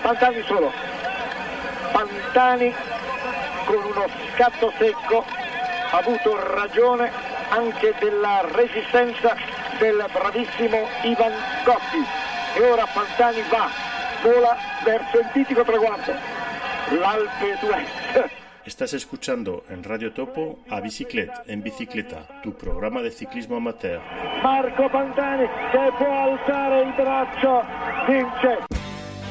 Pantani solo. Pantani con uno scatto secco ha avuto ragione anche della resistenza del bravissimo Ivan Gotti, e ora Pantani vola verso il mitico traguardo, l'Alpe d'Huez. Estás escuchando en Radio Topo a Bicicleta en Bicicleta, tu programa de ciclismo amateur. Marco Pantani, che può alzare il braccio, vince.